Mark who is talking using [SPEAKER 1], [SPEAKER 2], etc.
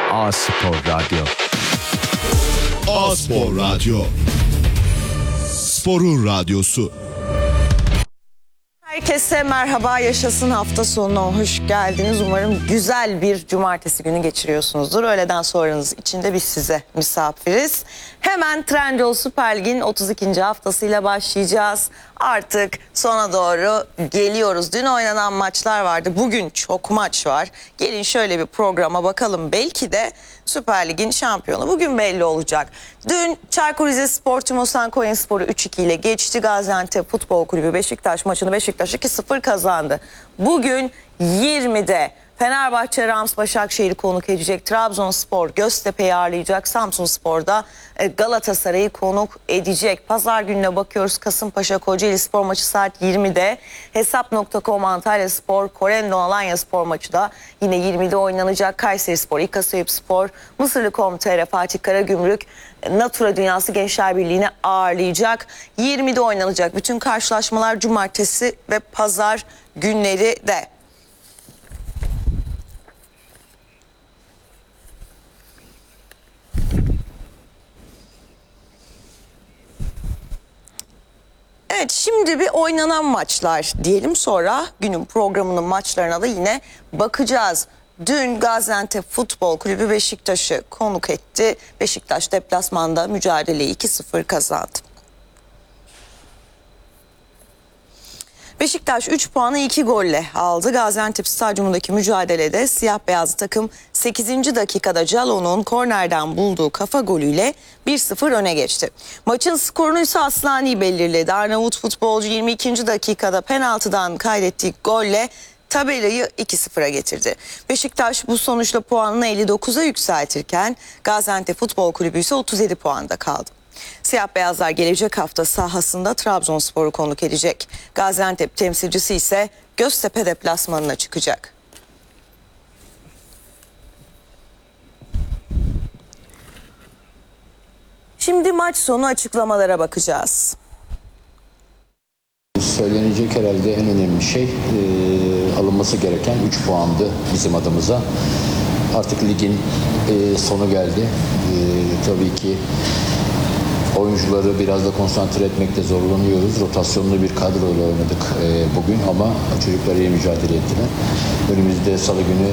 [SPEAKER 1] A-Spor Radyo.
[SPEAKER 2] A-Spor Radyo. Sporun radyosu.
[SPEAKER 3] Herkese merhaba, yaşasın hafta sonuna hoş geldiniz. Umarım güzel bir cumartesi günü geçiriyorsunuzdur. Öğleden sonranız içinde biz size misafiriz. Hemen Trendyol Süper Lig'in 32. haftasıyla başlayacağız. Artık sona doğru geliyoruz. Dün oynanan maçlar vardı. Bugün çok maç var. Gelin şöyle bir programa bakalım. Belki de Süper Lig'in şampiyonu bugün belli olacak. Dün Çaykur Rizespor Tümosan Konyaspor'u 3-2 ile geçti. Gaziantep Futbol Kulübü Beşiktaş maçını Beşiktaş 2-0 kazandı. Bugün 20'de Fenerbahçe Rams Başakşehir'i konuk edecek. Trabzonspor Göztepe'yi ağırlayacak. Samsunspor'da Galatasaray'ı konuk edecek. Pazar gününe bakıyoruz. Kasımpaşa Kocaeli Spor maçı saat 20'de. Hesap.com Antalyaspor Korendo Alanyaspor maçı da yine 20'de oynanacak. Kayserispor İKASEYİPspor Mısırlı.com.tr Fatih Karagümrük Natura Dünyası Gençler Birliği'ni ağırlayacak. 20'de oynanacak bütün karşılaşmalar cumartesi ve pazar günleri de. Evet, şimdi bir oynanan maçlar diyelim, sonra günün programının maçlarına da yine bakacağız. Dün Gaziantep Futbol Kulübü Beşiktaş'ı konuk etti. Beşiktaş deplasmanda mücadeleyi 2-0 kazandı. Beşiktaş 3 puanı 2 golle aldı. Gaziantep Stadyumundaki mücadelede siyah beyazlı takım 8. dakikada Calon'un kornerden bulduğu kafa golüyle 1-0 öne geçti. Maçın skorunu ise Aslani belirledi. Arnavut futbolcu 22. dakikada penaltıdan kaydettiği golle tabelayı 2-0'a getirdi. Beşiktaş bu sonuçla puanını 59'a yükseltirken Gaziantep Futbol Kulübü ise 37 puanda kaldı. Siyah beyazlar gelecek hafta sahasında Trabzonspor'u konuk edecek. Gaziantep temsilcisi ise Göztepe deplasmanına çıkacak. Şimdi maç sonu açıklamalara bakacağız.
[SPEAKER 4] Söylenecek herhalde en önemli şey alınması gereken 3 puandı bizim adımıza. Artık ligin sonu geldi. Tabii ki oyuncuları biraz da konsantre etmekte zorlanıyoruz. Rotasyonlu bir kadroyla oynadık bugün ama çocuklar iyi mücadele ettiler. Önümüzde salı günü